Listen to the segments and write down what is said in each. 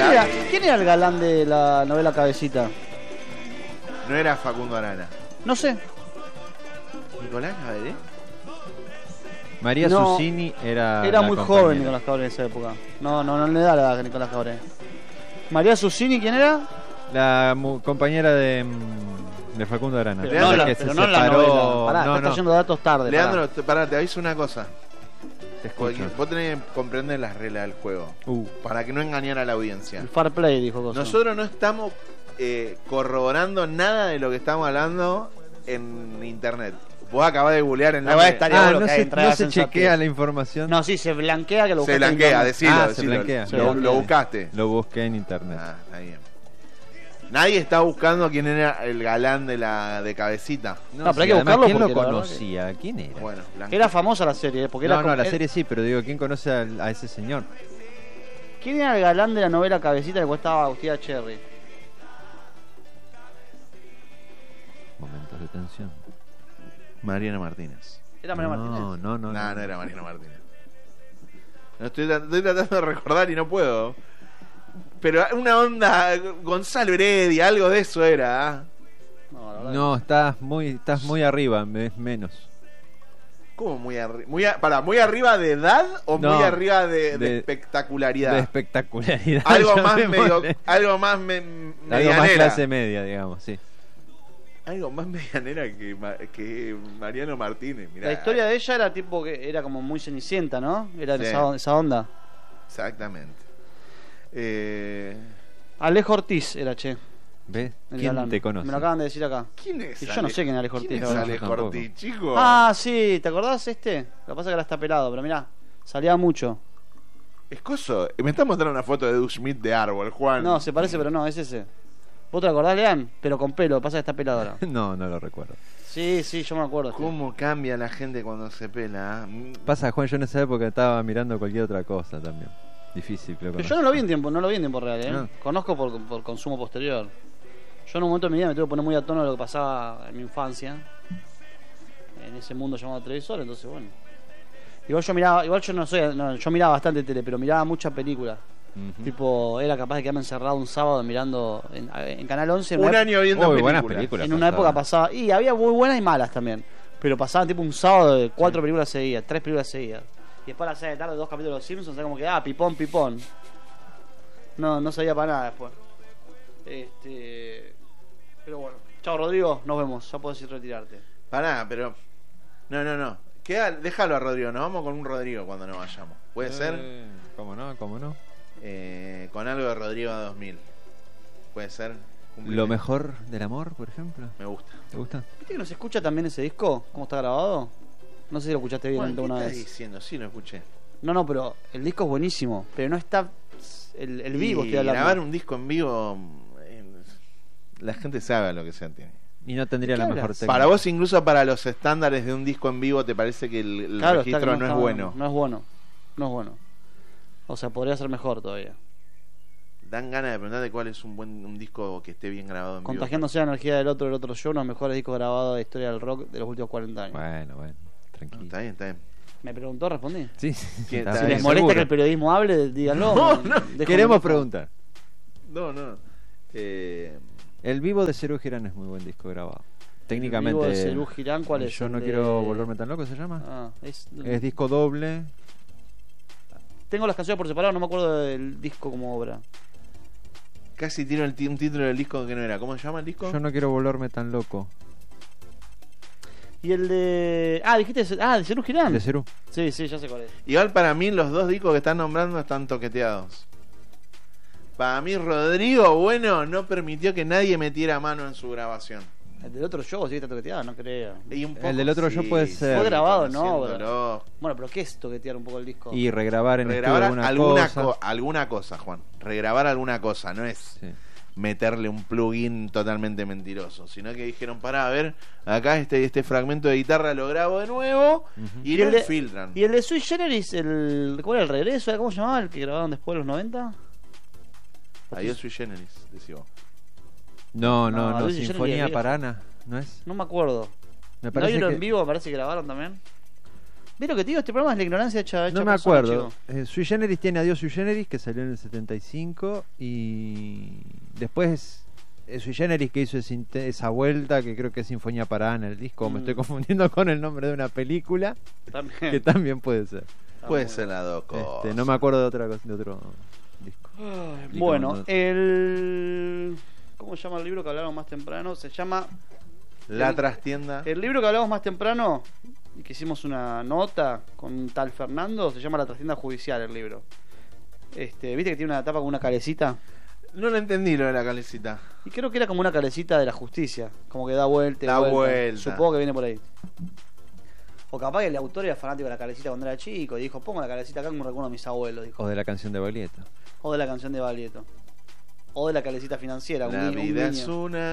¿Quién era el galán de la novela Cabecita? No era Facundo Arana. No sé. Nicolás Cabré. María No, Susini era muy compañera. joven Nicolás Cabré en esa época. No le da la edad a Nicolás Cabré. María Susini, ¿quién era? La compañera de Facundo Arana. Pero no, que pero se no en la separó. novela. Pará, no, estás no. trayendo datos tarde. Leandro, te aviso una cosa. Te escucho. Vos tenés que comprender las reglas del juego. Para que no engañar a la audiencia. El fair play, dijo Coso. Nosotros no estamos corroborando nada de lo que estamos hablando en internet. Vos acabás de googlear el nombre. No se chequea la información. No, sí, se blanquea que lo Se buscaste. blanquea, en decilo. se blanquea. Lo buscaste. Lo busqué en internet. Ah, está bien. Nadie está buscando quién era el galán de Cabecita. No, pero hay que además, buscarlo ¿quién lo porque la verdad conocía? ¿Quién era? Bueno, blanquea. Era famosa la serie, porque era No, la él- serie sí, pero digo, ¿quién conoce a ese señor? ¿Quién era el galán de la novela Cabecita que costaba Agustina Cherry? Momentos de tensión. Mariano Martínez. Era María Martínez. No. No era Mariano Martínez. No estoy tratando de recordar y no puedo. Pero una onda Gonzalo Heredia, algo de eso era. ¿Ah? No, la verdad No, estás muy arriba, es menos. ¿Cómo muy arriba? ¿Muy arriba de edad o No, muy arriba de de espectacularidad? De espectacularidad. Algo más llamémosle. algo más Algo medianera. más clase media, digamos, sí. Algo más medianera que Mariano Martínez. Mirá. La historia de ella era tipo que era como muy cenicienta, ¿no? Era de Sí. esa onda. Exactamente. Alejo Ortiz era, che. ¿Ves? el ¿Quién galán. te conoce? Me lo acaban de decir acá. ¿Quién es? Y yo no sé quién es Alejo Ortiz, ¿Quién la es verdad. Alejo Tampoco. Ortiz, chico? Ah, sí, ¿te acordás este? Lo que pasa es que ahora está pelado, pero mirá, salía mucho. Es coso. Me está mostrando una foto de Doug Schmidt de árbol, Juan. No, se parece, pero no, es ese. ¿Vos te acordás, Lean? Pero con pelo, lo que pasa es que está pelado ahora. No lo recuerdo. Sí, yo me acuerdo. ¿Cómo cambia la gente cuando se pela? Pasa, Juan, yo en esa época estaba mirando cualquier otra cosa también. Difícil, creo que. Pero yo no lo vi en tiempo, real, ¿eh? No. Conozco por consumo posterior. Yo en un momento de mi vida me tuve que poner muy a tono de lo que pasaba en mi infancia. En ese mundo llamado televisor, entonces bueno. Igual yo no soy, yo miraba bastante tele, pero miraba muchas películas. Ujú. Tipo, era capaz de quedarme encerrado un sábado mirando en Canal 11. Un año viendo Uy, buenas películas. películas. En una época pasaba. Y había muy buenas y malas también. Pero pasaban tipo un sábado de 4 películas seguidas, 3 películas seguidas. Y después a las 6 de la tarde, 2 capítulos de Los Simpsons, era como que, pipón. No sabía para nada después. Pero bueno. Chao, Rodrigo, nos vemos. Ya podés ir retirarte. Pará, pero. No. Déjalo a Rodrigo. Nos vamos con un Rodrigo cuando nos vayamos. ¿Puede ser? ¿Cómo no? Con algo de Rodrigo 2000. ¿Puede ser? Lo mejor del amor, por ejemplo. Me gusta. ¿Te gusta? ¿Viste que no se escucha también ese disco? ¿Cómo está grabado? No sé si lo escuchaste bien Juan, ¿qué una estás vez. diciendo? Sí, lo escuché. No, pero el disco es buenísimo. Pero no está el vivo, Y estoy hablando. grabar un disco en vivo. La gente sabe a lo que se atiene. Y no tendría ¿Qué la hablas? mejor técnica. Para vos, incluso para los estándares de un disco en vivo, ¿te parece que el Claro, registro está que no es está- bueno? No es bueno. O sea, podría ser mejor todavía. Dan ganas de preguntarte cuál es un disco que esté bien grabado en Contagiándose la energía del otro show, uno de los mejores discos grabados de la historia del rock de los últimos 40 años. Bueno, vivo. tranquilo. Está bien. Me preguntó, respondí. Sí, ¿Qué está tal? Si bien, les molesta seguro. que el periodismo hable, díganlo. No, Dejo Queremos mi- preguntar. No. El vivo de Serú Girán es muy buen disco grabado. Técnicamente. El vivo de Serú Girán, ¿cuál es? Yo El no de- quiero volverme tan loco, ¿se llama? Ah, Es disco doble. Tengo las canciones por separado, no me acuerdo del disco como obra. Casi tiro un título del disco que no era. ¿Cómo se llama el disco? Yo no quiero volverme tan loco. Y el de... dijiste... de Serú Girán. De Serú. Sí, ya sé cuál es. Igual para mí los dos discos que están nombrando están toqueteados. Para mí Rodrigo, bueno, no permitió que nadie metiera mano en su grabación. El del otro show, sí, está toqueteado, no creo. Y un poco, El del otro yo puede ser. Fue grabado, ¿no? conociéndolo. Bueno, pero ¿qué es toquetear un poco el disco? Y regrabar en Regrabar estudio alguna cosa, Juan. Regrabar alguna cosa, no es Sí. meterle un plugin totalmente mentiroso, sino que dijeron, pará, a ver, acá este fragmento de guitarra lo grabo de nuevo y Y el lo de- filtran. Y el de Sui Generis, ¿cuál era el regreso? ¿Cómo se llamaba? El que grabaron después de los 90. Adiós Sui Generis, decís vos. No, Luis y Jenny Sinfonía viejo. Parana, ¿no es? No me acuerdo. Me ¿No hay parece uno que en vivo? Me parece que grabaron también. ¿Ves lo que te digo? Este programa es la ignorancia hecha No me persona, acuerdo. chico. Sui Generis tiene Adiós Sui Generis, que salió en el 75. Y después Sui Generis, que hizo esa vuelta, que creo que es Sinfonía para Ana, el disco. Me estoy confundiendo con el nombre de una película, También. que también puede ser. Puede muy ser las dos cosas. No me acuerdo de otra cosa, de otro disco. Disco Bueno, no- ¿cómo se llama el libro que hablamos más temprano? Se llama... La trastienda. El libro que hablamos más temprano, y que hicimos una nota con un tal Fernando, se llama La Trastienda Judicial, el libro. ¿Viste que tiene una tapa con una calecita? No lo entendí lo de la calecita. Y creo que era como una calecita de la justicia, como que da vuelta y Da vuelta. vuelta. Supongo que viene por ahí. O capaz que el autor era fanático de la calecita cuando era chico y dijo, pongo la calecita acá como recuerdo a mis abuelos, dijo. O de la canción de Baglietto. O de la canción de Baglietto. O de la calecita financiera. La un vida niño. es una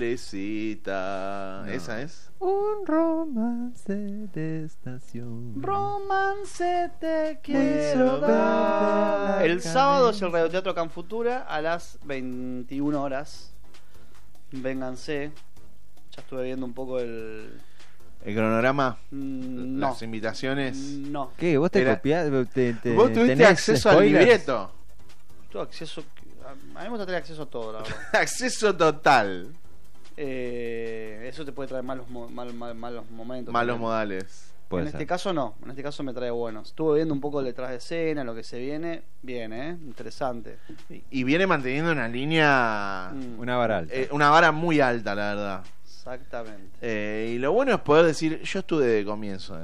calecita. No. ¿Esa es? Un romance de estación. Romance te quiero dar. El sábado es el Radioteatro Canfutura a las 21 horas. Vénganse. Ya estuve viendo un poco el... El cronograma. No. Las invitaciones. No. ¿Qué? ¿Vos te Era- copiás? Vos tuviste tenés acceso al spoilers? libreto. Tuve acceso... A mí me gusta tener acceso a todo, la verdad. Acceso total. Eso te puede traer malos momentos. Malos también. modales. Puede En ser. este caso no, en este caso me trae buenos. Estuve viendo un poco el detrás de escena, lo que se viene, bien, interesante. Y viene manteniendo una línea. Una vara alta. Una vara muy alta, la verdad. Exactamente. Y lo bueno es poder decir, yo estuve de comienzo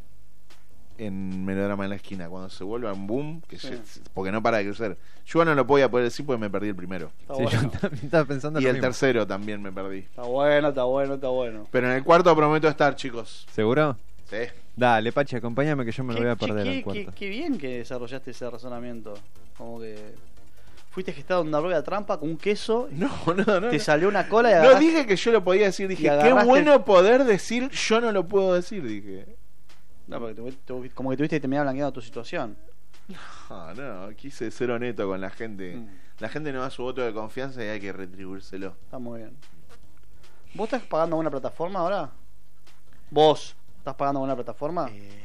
en Melodrama en la Esquina, cuando se vuelve un boom, que Sí. porque no para de crecer. Yo no lo podía poder decir porque me perdí el primero. Está Sí, bueno. yo también estaba pensando Y lo el mismo. tercero también me perdí. Está bueno, está bueno, está bueno. Pero en el cuarto prometo estar, chicos. ¿Seguro? Sí. Dale, Pachi, acompáñame que yo me lo voy a perder al qué, cuarto. qué bien que desarrollaste ese razonamiento. Como que fuiste gestado en una rueda de trampa con un queso, No, no. te salió una cola y No agarraste... dije que yo lo podía decir, dije, y qué agarraste- bueno poder decir, yo no lo puedo decir, dije. No, porque como que tuviste que terminar blanqueando tu situación. No, quise ser honesto con la gente. Mm. La gente no da su voto de confianza y hay que retribuírselo. Está muy bien. ¿Vos estás pagando alguna plataforma ahora? ¿Vos estás pagando alguna plataforma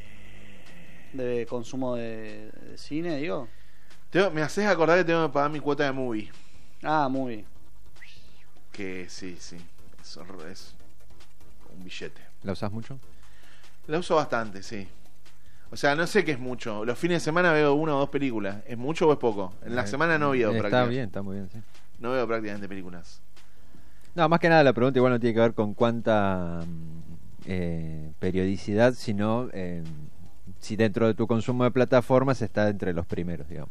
de consumo de cine, digo? Me haces acordar que tengo que pagar mi cuota de movie. Ah, muy bien. Que sí, es un billete. ¿La usás mucho? La uso bastante, sí. O sea, no sé qué es mucho. Los fines de semana veo una o dos películas. ¿Es mucho o es poco? En la semana no veo Está prácticamente. bien, está muy bien, sí. No veo prácticamente películas. No, más que nada la pregunta igual no tiene que ver con cuánta periodicidad, sino si dentro de tu consumo de plataformas está entre los primeros, digamos.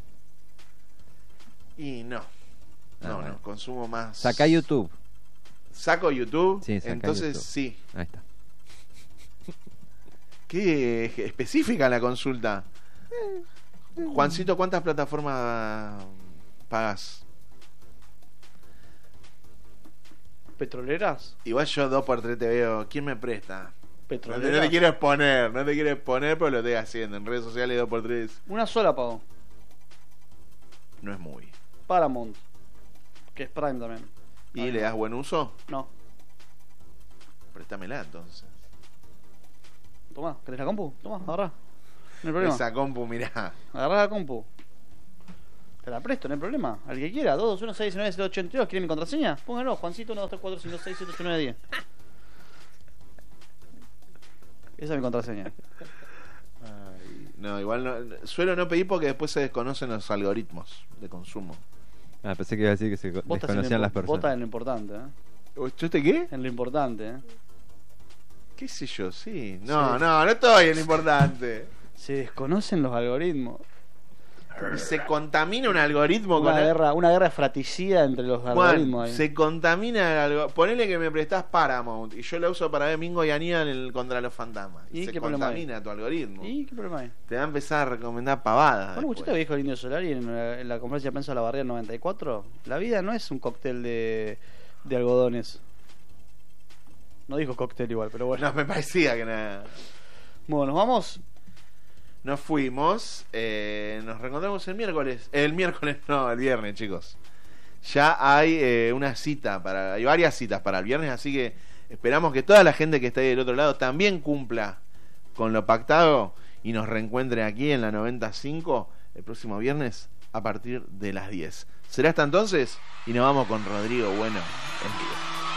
Y no. No, bueno. no. Consumo más. Saca YouTube. ¿Saco YouTube? Sí, saca Entonces YouTube. sí. Ahí está. Qué específica la consulta. Juancito, ¿cuántas plataformas pagas? ¿Petroleras? Igual yo 2x3 te veo. ¿Quién me presta? No ¿Petroleras? te quiero exponer, pero lo estoy haciendo. En redes sociales 2x3 Una sola pago. no es muy. Paramount. Que es Prime también. ¿Y Ahí le va. das buen uso? No. Préstamela entonces. Tomá, ¿querés la compu? Tomá, agarrá. No hay problema. Esa compu, mirá. Agarrá la compu. Te la presto, no hay problema. Al que quiera, 221-619-082. ¿Quiere mi contraseña? Póngalo, Juancito 1, 2, 3, 4, 5, 6, 7, 8, 9, 10. Esa es mi contraseña. Ay, no, igual no, suelo no pedir porque después se desconocen los algoritmos de consumo. Ah, pensé que iba a decir que se Vos estás desconocían las Vos estás personas. en lo importante, ¿Yo te qué? En lo importante, ¿Qué sé yo? Sí. No estoy en lo importante. Se desconocen los algoritmos. Se contamina un algoritmo con Una guerra fratricida entre los algoritmos Juan, ahí. se contamina algo. Ponele que me prestás Paramount y yo la uso para ver Mingo y Aníbal contra los fantasmas. ¿Y Se qué problema contamina tu algoritmo. ¿Y qué problema hay? Te va a empezar a recomendar pavadas. Bueno, después. muchacho dijo el Indio Solari en la conferencia de prensa de la Barriga 94. La vida no es un cóctel de algodones. No dijo cóctel igual, pero bueno. No, me parecía que nada. Bueno, nos vamos. Nos fuimos. Nos reencontramos el miércoles. El miércoles, no, el viernes, chicos. Ya hay una cita hay varias citas para el viernes, así que esperamos que toda la gente que está ahí del otro lado también cumpla con lo pactado y nos reencuentren aquí en la 95 el próximo viernes a partir de las 10. Será hasta entonces y nos vamos con Rodrigo Bueno en vivo.